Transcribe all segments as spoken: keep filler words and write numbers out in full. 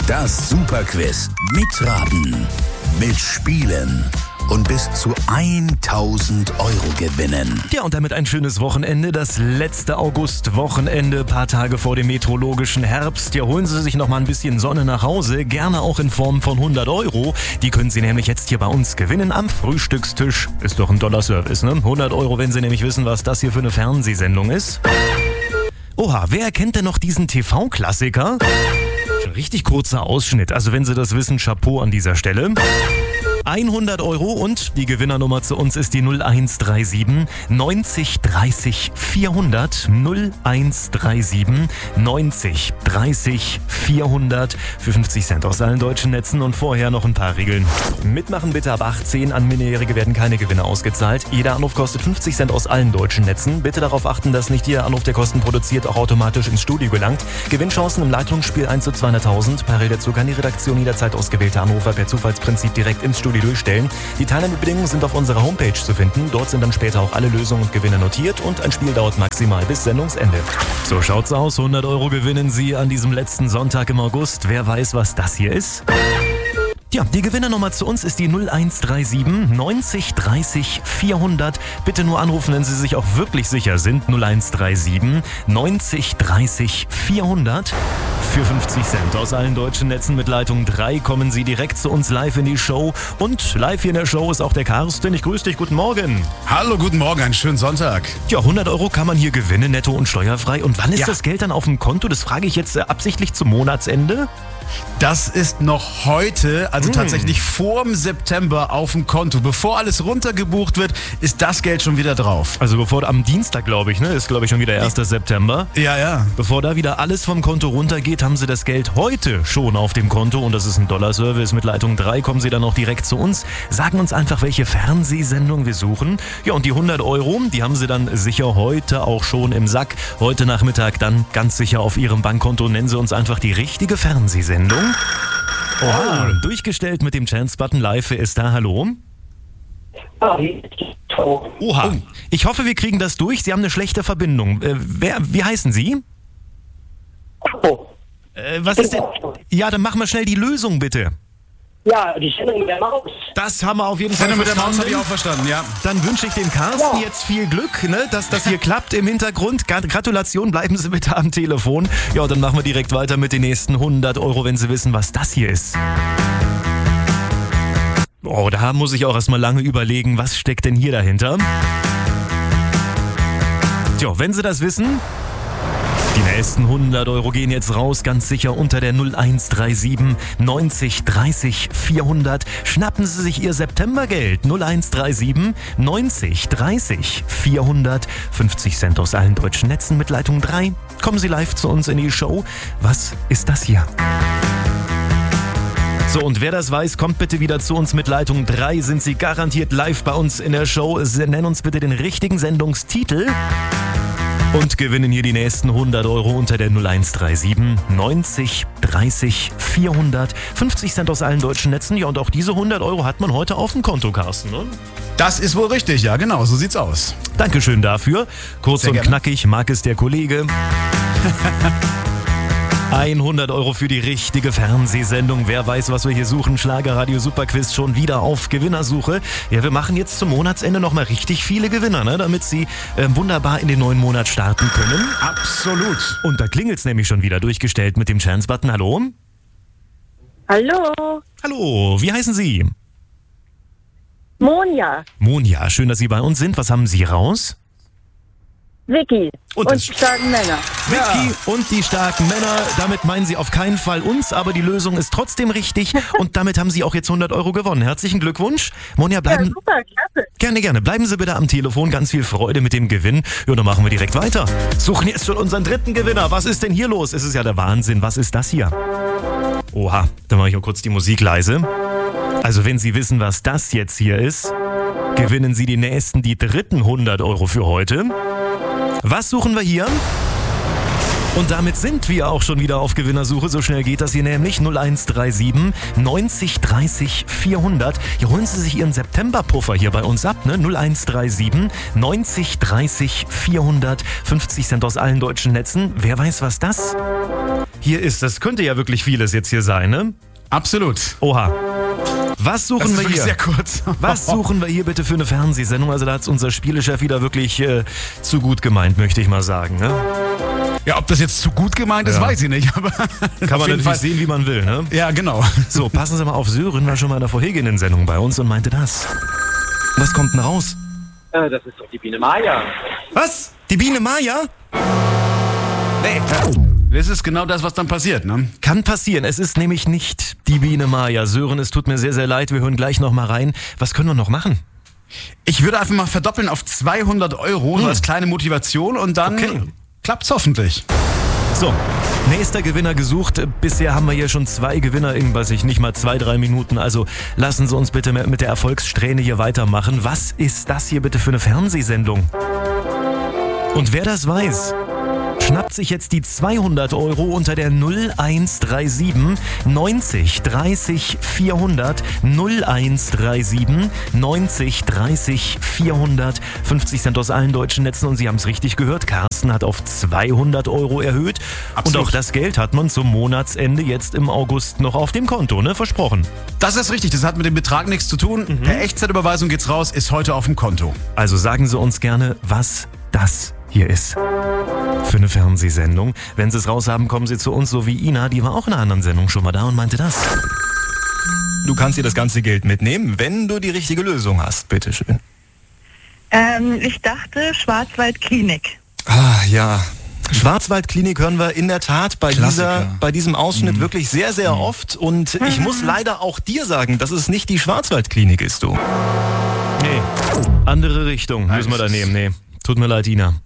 Das Superquiz. Mitraten, mitspielen und bis zu tausend Euro gewinnen. Ja, und damit ein schönes Wochenende. Das letzte August-Wochenende, paar Tage vor dem meteorologischen Herbst. Ja, holen Sie sich noch mal ein bisschen Sonne nach Hause, gerne auch in Form von hundert Euro. Die können Sie nämlich jetzt hier bei uns gewinnen am Frühstückstisch. Ist doch ein toller Service, ne? hundert Euro, wenn Sie nämlich wissen, was das hier für eine Fernsehsendung ist. Oha, wer kennt denn noch diesen T V-Klassiker? Richtig kurzer Ausschnitt, also wenn Sie das wissen, Chapeau an dieser Stelle. hundert Euro und die Gewinnernummer zu uns ist die null eins drei sieben neunzig dreißig vierhundert. null eins drei sieben neunzig dreißig vierhundert für fünfzig Cent aus allen deutschen Netzen und vorher noch ein paar Regeln. Mitmachen bitte ab achtzehn, an Minderjährige werden keine Gewinne ausgezahlt. Jeder Anruf kostet fünfzig Cent aus allen deutschen Netzen. Bitte darauf achten, dass nicht jeder Anruf, der Kosten produziert, auch automatisch ins Studio gelangt. Gewinnchancen im Leitungsspiel eins zu zweihunderttausend. Parallel dazu kann die Redaktion jederzeit ausgewählte Anrufer per Zufallsprinzip direkt ins Studio durchstellen. Die Teilnahmebedingungen sind auf unserer Homepage zu finden. Dort sind dann später auch alle Lösungen und Gewinne notiert und ein Spiel dauert maximal bis Sendungsende. So schaut's aus. hundert Euro gewinnen Sie an diesem letzten Sonntag im August. Wer weiß, was das hier ist? Ja, die Gewinnernummer zu uns ist die null eins drei sieben neunzig dreißig vierhundert. Bitte nur anrufen, wenn Sie sich auch wirklich sicher sind. null eins drei sieben neunzig dreißig vierhundert. Für fünfzig Cent aus allen deutschen Netzen mit Leitung drei kommen Sie direkt zu uns live in die Show. Und live hier in der Show ist auch der Carsten. Ich grüße dich, guten Morgen. Hallo, guten Morgen, einen schönen Sonntag. Ja, hundert Euro kann man hier gewinnen, netto und steuerfrei. Und wann ist Ja. das Geld dann auf dem Konto? Das frage ich jetzt äh, absichtlich zum Monatsende. Das ist noch heute, also Mm. tatsächlich vorm September auf dem Konto. Bevor alles runtergebucht wird, ist das Geld schon wieder drauf. Also bevor am Dienstag, glaube ich, ne, ist glaube ich schon wieder erster September. Ja, ja. Bevor da wieder alles vom Konto runtergeht, haben Sie das Geld heute schon auf dem Konto und das ist ein Dollar-Service. Mit Leitung drei kommen Sie dann auch direkt zu uns, sagen uns einfach, welche Fernsehsendung wir suchen. Ja, und die hundert Euro, die haben Sie dann sicher heute auch schon im Sack. Heute Nachmittag dann ganz sicher auf Ihrem Bankkonto. Nennen Sie uns einfach die richtige Fernsehsendung. Oha, durchgestellt mit dem Chance-Button live. Wer ist da? Hallo? Oha, ich hoffe, wir kriegen das durch. Sie haben eine schlechte Verbindung. Äh, wer, wie heißen Sie? Äh, was ist denn? Ja, dann machen wir schnell die Lösung, bitte. Ja, die Sendung mit der Maus. Das haben wir auf jeden Fall Sendung mit der Maus habe ich verstanden. auch verstanden, ja. Dann wünsche ich dem Carsten Ja. jetzt viel Glück, ne, dass das hier klappt im Hintergrund. Gra- Gratulation, bleiben Sie bitte am Telefon. Ja, und dann machen wir direkt weiter mit den nächsten hundert Euro, wenn Sie wissen, was das hier ist. Oh, da muss ich auch erstmal lange überlegen, was steckt denn hier dahinter? Tja, wenn Sie das wissen... Die nächsten hundert Euro gehen jetzt raus, ganz sicher unter der null eins drei sieben neunzig dreißig vierhundert. Schnappen Sie sich Ihr Septembergeld. null eins drei sieben neunzig dreißig vierhundert. fünfzig Cent aus allen deutschen Netzen mit Leitung drei. Kommen Sie live zu uns in die Show. Was ist das hier? So, und wer das weiß, kommt bitte wieder zu uns mit Leitung drei. Sind Sie garantiert live bei uns in der Show. Sie nennen uns bitte den richtigen Sendungstitel. Und gewinnen hier die nächsten hundert Euro unter der null eins drei sieben neunzig dreißig vierhundert. fünfzig Cent aus allen deutschen Netzen. Ja, und auch diese hundert Euro hat man heute auf dem Konto, Carsten, ne? Das ist wohl richtig, ja, genau, so sieht's aus. Dankeschön dafür. Kurz Sehr und gerne. knackig, mag es der Kollege. hundert Euro für die richtige Fernsehsendung. Wer weiß, was wir hier suchen. Schlagerradio Superquiz schon wieder auf Gewinnersuche. Ja, wir machen jetzt zum Monatsende nochmal richtig viele Gewinner, ne, damit Sie äh, wunderbar in den neuen Monat starten können. Absolut. Und da klingelt's nämlich schon wieder durchgestellt mit dem Chance-Button. Hallo? Hallo, Hallo, wie heißen Sie? Monja, Monja, schön, dass Sie bei uns sind. Was haben Sie raus? Vicky Und und, das- die starken Männer. Vicky und die starken Männer. Damit meinen Sie auf keinen Fall uns, aber die Lösung ist trotzdem richtig. Und damit haben Sie auch jetzt hundert Euro gewonnen. Herzlichen Glückwunsch. Monja, Ja, bleiben... super, klasse. Gerne, gerne. Bleiben Sie bitte am Telefon. Ganz viel Freude mit dem Gewinn. Ja, dann machen wir direkt weiter. Suchen jetzt schon unseren dritten Gewinner. Was ist denn hier los? Es ist ja der Wahnsinn. Was ist das hier? Oha, dann mache ich auch kurz die Musik leise. Also wenn Sie wissen, was das jetzt hier ist, gewinnen Sie die nächsten, die dritten hundert Euro für heute. Was suchen wir hier? Und damit sind wir auch schon wieder auf Gewinnersuche. So schnell geht das hier nämlich. null eins drei sieben neunzig dreißig vierhundert. Hier holen Sie sich Ihren Septemberpuffer hier bei uns ab. Ne? null eins drei sieben neunzig dreißig vierhundert. fünfzig Cent aus allen deutschen Netzen. Wer weiß, was das hier ist? Das könnte ja wirklich vieles jetzt hier sein, ne? Absolut. Oha. Was suchen Das ist wir wirklich hier? sehr kurz. Was suchen wir hier bitte für eine Fernsehsendung? Also da hat unser Spielechef wieder wirklich äh, zu gut gemeint, möchte ich mal sagen. Ne? Ja, ob das jetzt zu gut gemeint ist, Ja. weiß ich nicht. Aber Kann auf man jeden natürlich Fall sehen, wie man will. Ne? Ja, genau. So, passen Sie mal auf, Sören war schon mal in der vorhergehenden Sendung bei uns und meinte das. Was kommt denn raus? Äh, das ist doch die Biene Maya. Was? Die Biene Maya? Nee. Das ist genau das, was dann passiert, ne? Kann passieren. Es ist nämlich nicht die Biene Maya. Sören, es tut mir sehr, sehr leid. Wir hören gleich noch mal rein. Was können wir noch machen? Ich würde einfach mal verdoppeln auf zweihundert Euro, so Hm. als kleine Motivation und dann Okay. klappt's hoffentlich. So, nächster Gewinner gesucht. Bisher haben wir hier schon zwei Gewinner in, weiß ich nicht mal, zwei, drei Minuten. Also lassen Sie uns bitte mit der Erfolgssträhne hier weitermachen. Was ist das hier bitte für eine Fernsehsendung? Und wer das weiß, schnappt sich jetzt die zweihundert Euro unter der null eins drei sieben neunzig dreißig vierhundert. null eins drei sieben neunzig dreißig vierhundert. fünfzig Cent aus allen deutschen Netzen und Sie haben es richtig gehört. Carsten hat auf zweihundert Euro erhöht. Absolut. Und auch das Geld hat man zum Monatsende jetzt im August noch auf dem Konto, ne? Versprochen. Das ist richtig, das hat mit dem Betrag nichts zu tun. Mhm. Per Echtzeitüberweisung geht's raus, ist heute auf dem Konto. Also sagen Sie uns gerne, was das hier ist für eine Fernsehsendung. Wenn Sie es raus haben, kommen Sie zu uns, so wie Ina, die war auch in einer anderen Sendung schon mal da und meinte das. Du kannst dir das ganze Geld mitnehmen, wenn du die richtige Lösung hast. Bitteschön. Ähm, ich dachte Schwarzwaldklinik. Ah, ja. Schwarzwaldklinik hören wir in der Tat bei, Klassiker. dieser, bei diesem Ausschnitt wirklich sehr, sehr oft. Und ich muss leider auch dir sagen, dass es nicht die Schwarzwaldklinik ist, du. Nee, andere Richtung müssen wir da nehmen. Nee, tut mir leid, Ina.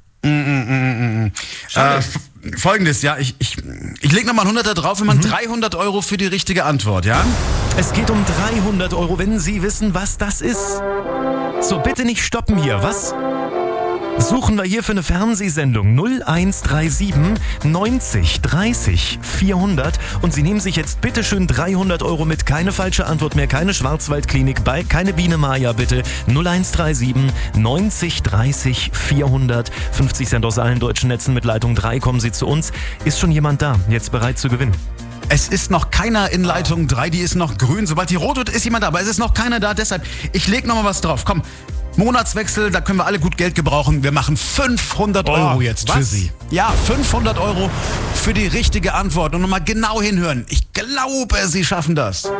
Äh, f- Folgendes, ja, ich, ich, ich leg nochmal ein Hunderter drauf, wenn man dreihundert Euro für die richtige Antwort, ja? Es geht um dreihundert Euro, wenn Sie wissen, was das ist. So, bitte nicht stoppen hier. Was suchen wir hier für eine Fernsehsendung? null eins drei sieben neunzig dreißig vierhundert. Und Sie nehmen sich jetzt bitteschön dreihundert Euro mit. Keine falsche Antwort mehr, keine Schwarzwaldklinik bei, keine Biene Maya bitte. null eins drei sieben neunzig dreißig vierhundert. fünfzig Cent aus allen deutschen Netzen mit Leitung drei. Kommen Sie zu uns. Ist schon jemand da, jetzt bereit zu gewinnen? Es ist noch keiner in Leitung drei, die ist noch grün. Sobald die rot wird, ist jemand da, aber es ist noch keiner da. Deshalb, ich leg nochmal was drauf. Komm, Monatswechsel, da können wir alle gut Geld gebrauchen. Wir machen fünfhundert Euro jetzt für was? Sie. Ja, fünfhundert Euro für die richtige Antwort. Und nochmal genau hinhören. Ich glaube, Sie schaffen das.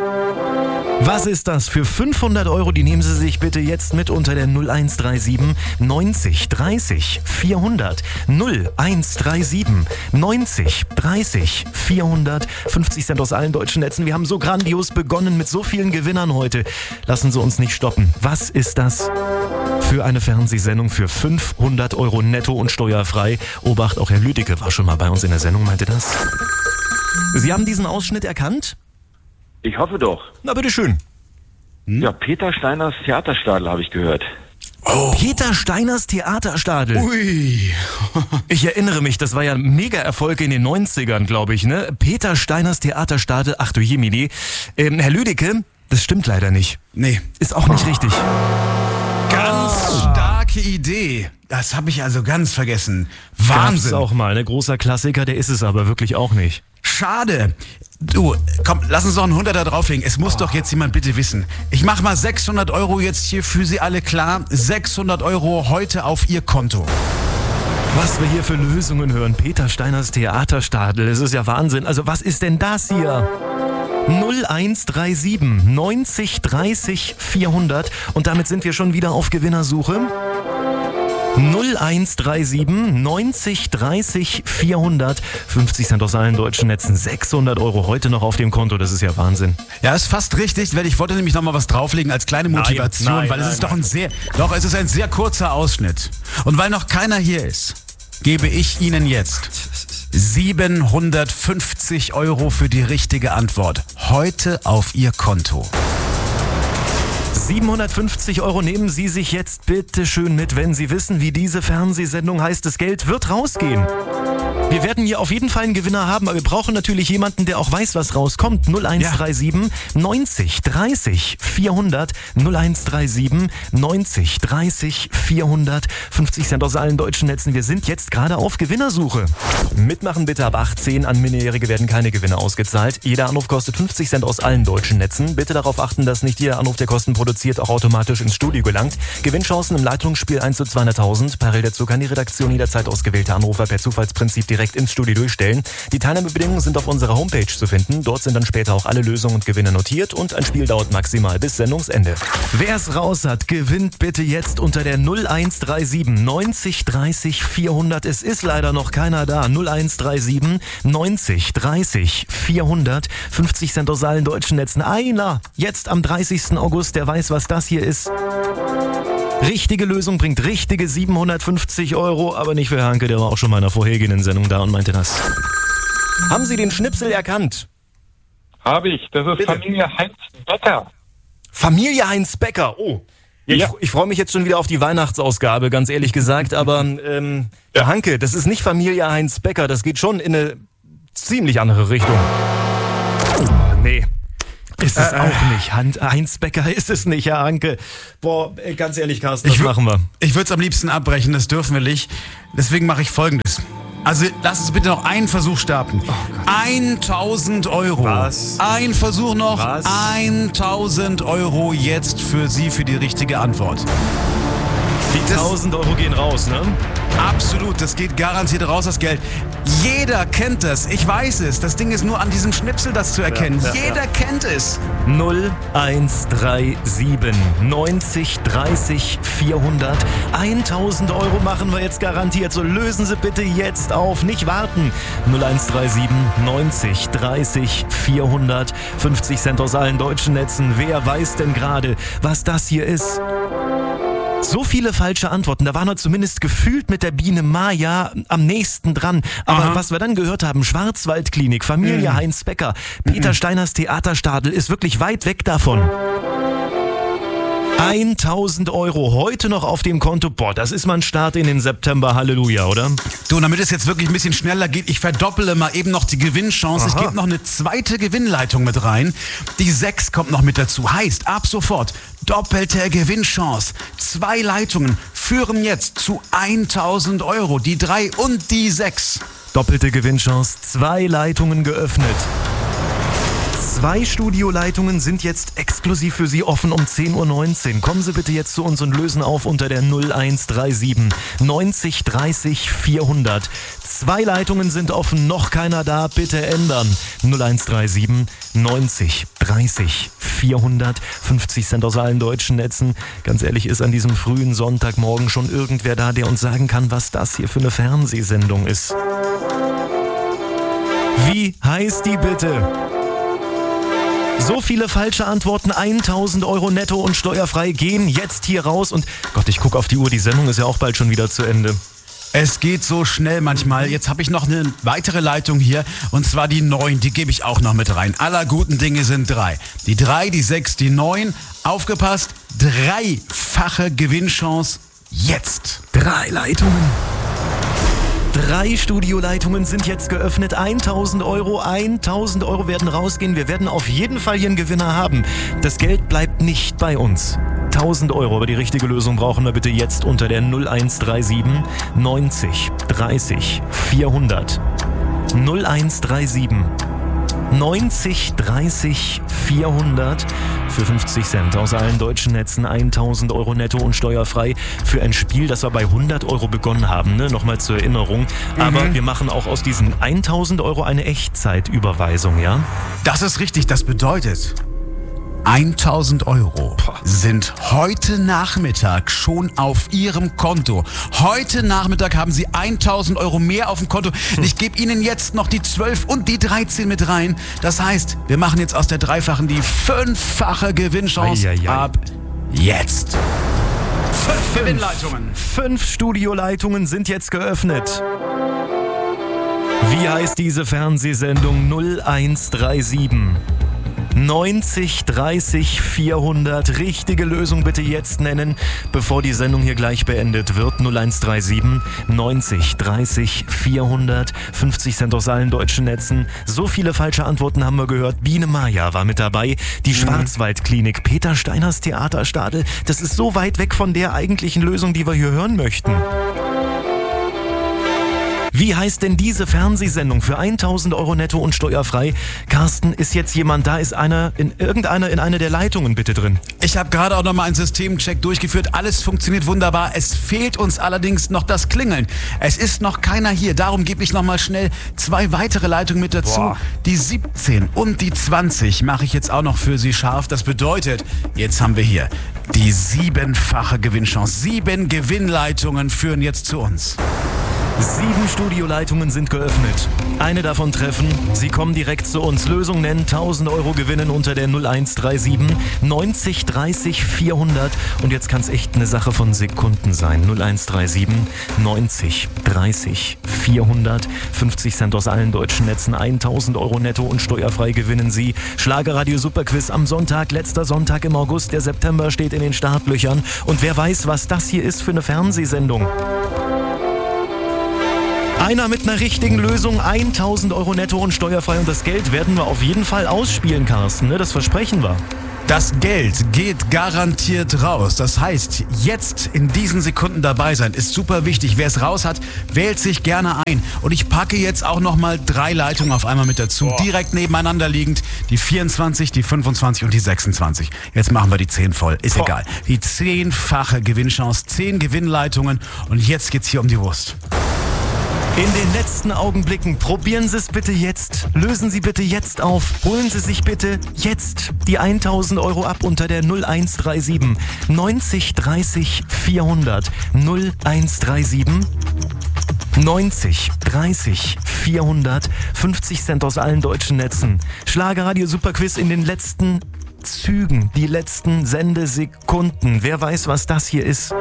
Was ist das für fünfhundert Euro? Die nehmen Sie sich bitte jetzt mit unter der null eins drei sieben neunzig dreißig vierhundert. null eins drei sieben neunzig dreißig vierhundert. fünfzig Cent aus allen deutschen Netzen. Wir haben so grandios begonnen mit so vielen Gewinnern heute. Lassen Sie uns nicht stoppen. Was ist das für eine Fernsehsendung für fünfhundert Euro netto und steuerfrei? Obacht, auch Herr Lüdecke war schon mal bei uns in der Sendung, meinte das. Sie haben diesen Ausschnitt erkannt? Ich hoffe doch. Na, bitteschön. Ja, Peter Steiners Theaterstadel habe ich gehört. Peter Steiners Theaterstadel. Ui. Ich erinnere mich, das war ja ein Mega-Erfolg in den neunzigern, glaube ich, ne? Peter Steiners Theaterstadel, ach du Jemini. Ähm, Herr Lüdecke, das stimmt leider nicht. Nee. Ist auch nicht richtig. Ganz starke Idee. Das habe ich also ganz vergessen. Gab's Wahnsinn. auch mal, ne? Großer Klassiker, der ist es aber wirklich auch nicht. Schade. Du, komm, lass uns doch einen Hunderter drauflegen. Es muss doch jetzt jemand bitte wissen. Ich mach mal sechshundert Euro jetzt hier für Sie alle klar. sechshundert Euro heute auf Ihr Konto. Was wir hier für Lösungen hören. Peter Steiners Theaterstadel, das ist ja Wahnsinn. Also was ist denn das hier? null eins drei sieben neunzig dreißig vierhundert. Und damit sind wir schon wieder auf Gewinnersuche. null eins drei sieben neunzig dreißig vierhundert. fünfzig Cent aus allen deutschen Netzen. sechshundert Euro heute noch auf dem Konto. Das ist ja Wahnsinn. Ja, ist fast richtig, weil ich wollte nämlich noch mal was drauflegen als kleine Motivation, nein, weil es nein, ist doch ein sehr, doch es ist ein sehr kurzer Ausschnitt. Und weil noch keiner hier ist, gebe ich Ihnen jetzt siebenhundertfünfzig Euro für die richtige Antwort. Heute auf Ihr Konto. siebenhundertfünfzig Euro nehmen Sie sich jetzt bitte schön mit, wenn Sie wissen, wie diese Fernsehsendung heißt. Das Geld wird rausgehen. Wir werden hier auf jeden Fall einen Gewinner haben, aber wir brauchen natürlich jemanden, der auch weiß, was rauskommt. null eins drei sieben neunzig dreißig vierhundert null eins drei sieben neunzig dreißig vierhundert fünfzig Cent aus allen deutschen Netzen. Wir sind jetzt gerade auf Gewinnersuche. Mitmachen bitte ab achtzehn. An Minderjährige werden keine Gewinne ausgezahlt. Jeder Anruf kostet fünfzig Cent aus allen deutschen Netzen. Bitte darauf achten, dass nicht jeder Anruf, der Kosten produziert, auch automatisch ins Studio gelangt. Gewinnchancen im Leitungsspiel eins zu zweihunderttausend. Parallel dazu kann die Redaktion jederzeit ausgewählte Anrufer per Zufallsprinzip direkt ins Studio durchstellen. Die Teilnahmebedingungen sind auf unserer Homepage zu finden. Dort sind dann später auch alle Lösungen und Gewinne notiert und ein Spiel dauert maximal bis Sendungsende. Wer es raus hat, gewinnt bitte jetzt unter der null eins drei sieben neunzig dreißig vierhundert. Es ist leider noch keiner da. null eins drei sieben neunzig dreißig vierhundert fünfzig Cent aus allen deutschen Netzen. Einer jetzt am dreißigsten August, der weiß, was das hier ist. Richtige Lösung bringt richtige siebenhundertfünfzig Euro, aber nicht für Hanke, der war auch schon mal in einer vorhergehenden Sendung da und meinte das. Haben Sie den Schnipsel erkannt? Habe ich. Das ist Bitte. Familie Heinz Becker. Familie Heinz Becker, oh. Ja, Ja. Ich, ich freue mich jetzt schon wieder auf die Weihnachtsausgabe, ganz ehrlich gesagt, aber ähm, Ja. Hanke, das ist nicht Familie Heinz Becker, das geht schon in eine ziemlich andere Richtung. Nee. Ist es auch nicht. Hand- Heinz Becker ist es nicht, Herr Hanke. Boah, ey, ganz ehrlich, Carsten, was wür- machen wir? Ich würde es am liebsten abbrechen, das dürfen wir nicht. Deswegen mache ich Folgendes. Also lass uns bitte noch einen Versuch starten. tausend Euro. Was? Ein Versuch noch. Was? tausend Euro jetzt für Sie für die richtige Antwort. Die tausend Euro gehen raus, ne? Absolut, das geht garantiert raus, das Geld. Jeder kennt das, ich weiß es. Das Ding ist nur an diesem Schnipsel, das zu erkennen. Ja, ja, Jeder kennt es. null eins drei sieben neunzig dreißig vierhundert. tausend Euro machen wir jetzt garantiert. So lösen Sie bitte jetzt auf. Nicht warten. null eins drei sieben neunzig dreißig vierhundert. fünfzig Cent aus allen deutschen Netzen. Wer weiß denn gerade, was das hier ist? So viele falsche Antworten. Da waren wir zumindest gefühlt mit der Biene Maya am nächsten dran. Aber Aha. was wir dann gehört haben, Schwarzwaldklinik, Familie Heinz Becker, Peter Steiners Theaterstadel ist wirklich weit weg davon. tausend Euro heute noch auf dem Konto. Boah, das ist mal ein Start in den September. Halleluja, oder? Du, damit es jetzt wirklich ein bisschen schneller geht, ich verdoppele mal eben noch die Gewinnchance. Ich Aha. gebe noch eine zweite Gewinnleitung mit rein. Die sechs kommt noch mit dazu. Heißt, ab sofort doppelte Gewinnchance. Zwei Leitungen führen jetzt zu tausend Euro. Die drei und die sechs. Doppelte Gewinnchance, zwei Leitungen geöffnet. Zwei Studioleitungen sind jetzt exklusiv für Sie offen um zehn Uhr neunzehn. Kommen Sie bitte jetzt zu uns und lösen auf unter der null eins drei sieben neunzig dreißig vierhundert. Zwei Leitungen sind offen, noch keiner da, bitte ändern. null eins drei sieben neunzig dreißig vierhundert. fünfzig Cent aus allen deutschen Netzen. Ganz ehrlich, ist an diesem frühen Sonntagmorgen schon irgendwer da, der uns sagen kann, was das hier für eine Fernsehsendung ist? Wie heißt die bitte? So viele falsche Antworten, tausend Euro netto und steuerfrei gehen jetzt hier raus. Und Gott, ich gucke auf die Uhr, die Sendung ist ja auch bald schon wieder zu Ende. Es geht so schnell manchmal. Jetzt habe ich noch eine weitere Leitung hier. Und zwar die neun, die gebe ich auch noch mit rein. Aller guten Dinge sind drei. Die drei, die sechs, die neun. Aufgepasst, dreifache Gewinnchance jetzt. Drei Leitungen. Drei Studioleitungen sind jetzt geöffnet. tausend Euro, tausend Euro werden rausgehen. Wir werden auf jeden Fall hier einen Gewinner haben. Das Geld bleibt nicht bei uns. tausend Euro, aber die richtige Lösung brauchen wir bitte jetzt unter der null eins drei sieben neunzig dreißig vierhundert. null eins drei sieben neunzig dreißig vierhundert für fünfzig Cent aus allen deutschen Netzen. tausend Euro netto und steuerfrei für ein Spiel, das wir bei hundert Euro begonnen haben, ne? Nochmal zur Erinnerung. Aber Mhm. wir machen auch aus diesen tausend Euro eine Echtzeitüberweisung, ja? Das ist richtig, das bedeutet, tausend Euro sind heute Nachmittag schon auf Ihrem Konto. Heute Nachmittag haben Sie tausend Euro mehr auf dem Konto. Ich gebe Ihnen jetzt noch die zwölf und die dreizehn mit rein. Das heißt, wir machen jetzt aus der dreifachen die fünffache Gewinnchance Eieiei. ab jetzt. Fünf Gewinnleitungen. Fünf Studioleitungen sind jetzt geöffnet. Wie heißt diese Fernsehsendung? null eins drei sieben neunzig dreißig vierhundert. Richtige Lösung bitte jetzt nennen, bevor die Sendung hier gleich beendet wird. null eins drei sieben neunzig dreißig vierhundert. fünfzig Cent aus allen deutschen Netzen. So viele falsche Antworten haben wir gehört. Biene Maya war mit dabei. Die Schwarzwaldklinik. Peter Steiners Theaterstadel. Das ist so weit weg von der eigentlichen Lösung, die wir hier hören möchten. Wie heißt denn diese Fernsehsendung für tausend Euro netto und steuerfrei? Carsten, ist jetzt jemand da? Ist einer in irgendeiner in einer der Leitungen bitte drin? Ich habe gerade auch nochmal einen Systemcheck durchgeführt. Alles funktioniert wunderbar. Es fehlt uns allerdings noch das Klingeln. Es ist noch keiner hier. Darum gebe ich nochmal schnell zwei weitere Leitungen mit dazu. Boah. Die siebzehn und die zwanzig mache ich jetzt auch noch für Sie scharf. Das bedeutet, jetzt haben wir hier die siebenfache Gewinnchance. Sieben Gewinnleitungen führen jetzt zu uns. Sieben Studioleitungen sind geöffnet. Eine davon treffen. Sie kommen direkt zu uns. Lösung nennen, tausend Euro gewinnen unter der null eins drei sieben neunzig dreißig vierhundert. Und jetzt kann es echt eine Sache von Sekunden sein. null eins drei sieben neunzig dreißig vierhundert. fünfzig Cent aus allen deutschen Netzen. tausend Euro netto und steuerfrei gewinnen Sie. Schlagerradio Superquiz am Sonntag, letzter Sonntag im August. Der September steht in den Startlöchern. Und wer weiß, was das hier ist für eine Fernsehsendung. Einer mit einer richtigen Lösung, tausend Euro netto und steuerfrei. Und das Geld werden wir auf jeden Fall ausspielen, Carsten, ne? Das versprechen wir. Das Geld geht garantiert raus. Das heißt, jetzt in diesen Sekunden dabei sein ist super wichtig. Wer es raus hat, wählt sich gerne ein. Und ich packe jetzt auch nochmal drei Leitungen auf einmal mit dazu. Boah. Direkt nebeneinander liegend. Die vierundzwanzig, die fünfundzwanzig und die sechsundzwanzig. Jetzt machen wir die zehn voll. Ist Boah. egal. Die zehnfache Gewinnchance, zehn Gewinnleitungen. Und jetzt geht's hier um die Wurst. In den letzten Augenblicken probieren Sie es bitte jetzt. Lösen Sie bitte jetzt auf. Holen Sie sich bitte jetzt die tausend Euro ab unter der null eins drei sieben neunzig dreißig vierhundert. null eins drei sieben neunzig dreißig vierhundert. fünfzig Cent aus allen deutschen Netzen. Schlagerradio Superquiz in den letzten Zügen. Die letzten Sendesekunden. Wer weiß, was das hier ist?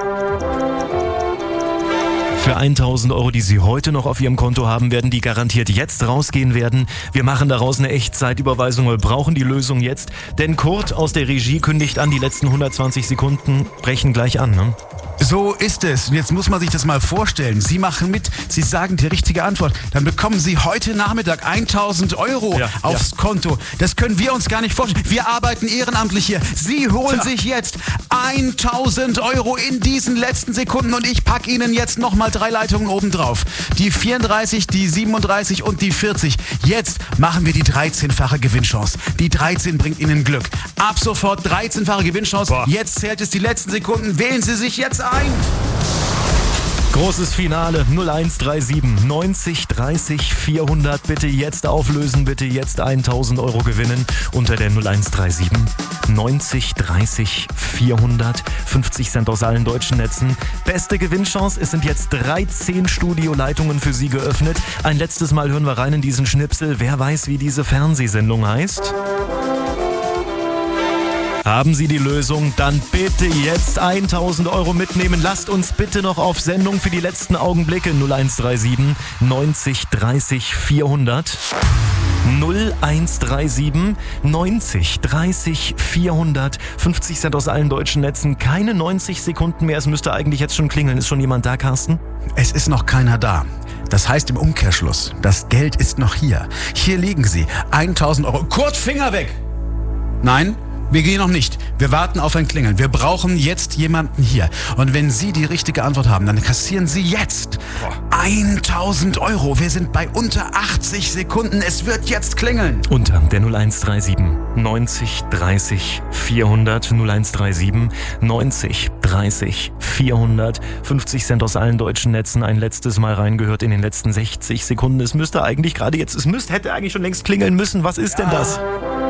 Für tausend Euro, die Sie heute noch auf Ihrem Konto haben werden, die garantiert jetzt rausgehen werden. Wir machen daraus eine Echtzeitüberweisung. Wir brauchen die Lösung jetzt. Denn Kurt aus der Regie kündigt an, die letzten hundertzwanzig Sekunden brechen gleich an, ne? So ist es. Und jetzt muss man sich das mal vorstellen. Sie machen mit, Sie sagen die richtige Antwort. Dann bekommen Sie heute Nachmittag tausend Euro ja, aufs ja. Konto. Das können wir uns gar nicht vorstellen. Wir arbeiten ehrenamtlich hier. Sie holen Tja. sich jetzt tausend Euro in diesen letzten Sekunden. Und ich packe Ihnen jetzt nochmal drei Leitungen oben drauf. Die vierunddreißig, die siebenunddreißig und die vierzig. Jetzt machen wir die dreizehnfache Gewinnchance. Die dreizehn bringt Ihnen Glück. Ab sofort dreizehnfache Gewinnchance. Boah. Jetzt zählt es die letzten Sekunden. Wählen Sie sich jetzt ein. Großes Finale null eins drei sieben neunzig dreißig vierhundert. Bitte jetzt auflösen, bitte jetzt tausend Euro gewinnen unter der null eins drei sieben neunzig dreißig vierhundert. fünfzig Cent aus allen deutschen Netzen. Beste Gewinnchance, es sind jetzt dreizehn Studioleitungen für Sie geöffnet. Ein letztes Mal hören wir rein in diesen Schnipsel. Wer weiß, wie diese Fernsehsendung heißt? Haben Sie die Lösung? Dann bitte jetzt tausend Euro mitnehmen. Lasst uns bitte noch auf Sendung für die letzten Augenblicke. null eins drei sieben neunzig dreißig vierhundert. null eins drei sieben neunzig dreißig vierhundert. fünfzig Cent aus allen deutschen Netzen. Keine neunzig Sekunden mehr. Es müsste eigentlich jetzt schon klingeln. Ist schon jemand da, Carsten? Es ist noch keiner da. Das heißt im Umkehrschluss, das Geld ist noch hier. Hier liegen sie. tausend Euro. Kurt, Finger weg! Nein? Wir gehen noch nicht. Wir warten auf ein Klingeln. Wir brauchen jetzt jemanden hier. Und wenn Sie die richtige Antwort haben, dann kassieren Sie jetzt tausend Euro. Wir sind bei unter achtzig Sekunden. Es wird jetzt klingeln. Unter der null eins drei sieben neunzig dreißig vierhundert. null eins drei sieben neunzig dreißig vierhundert. fünfzig Cent aus allen deutschen Netzen. Ein letztes Mal reingehört in den letzten sechzig Sekunden. Es müsste eigentlich gerade jetzt, es müsste, hätte eigentlich schon längst klingeln müssen. Was ist denn das?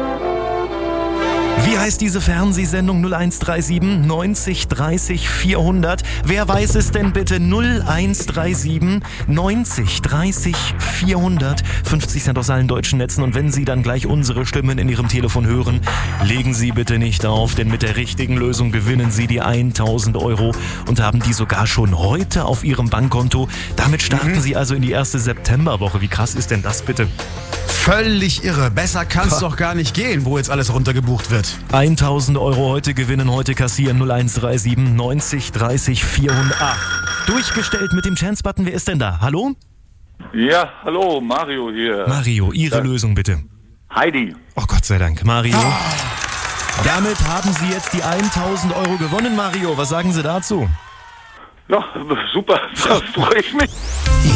Wie heißt diese Fernsehsendung? null eins drei sieben neunzig dreißig vierhundert. Wer weiß es denn bitte? null eins drei sieben neunzig dreißig vierhundert. fünfzig Cent aus allen deutschen Netzen. Und wenn Sie dann gleich unsere Stimmen in Ihrem Telefon hören, legen Sie bitte nicht auf, denn mit der richtigen Lösung gewinnen Sie die tausend Euro und haben die sogar schon heute auf Ihrem Bankkonto. Damit starten mhm. Sie also in die erste Septemberwoche. Wie krass ist denn das bitte? Völlig irre. Besser kann es doch gar nicht gehen, wo jetzt alles runtergebucht wird. tausend Euro heute gewinnen, heute kassieren null eins drei sieben neunzig dreißig vierhundert. Durchgestellt mit dem Chance-Button. Wer ist denn da? Hallo? Ja, hallo, Mario hier. Mario, Ihre Ja. Lösung bitte. Heidi. Oh Gott sei Dank, Mario. Damit haben Sie jetzt die tausend Euro gewonnen, Mario. Was sagen Sie dazu? Ja, super, da freue ich mich.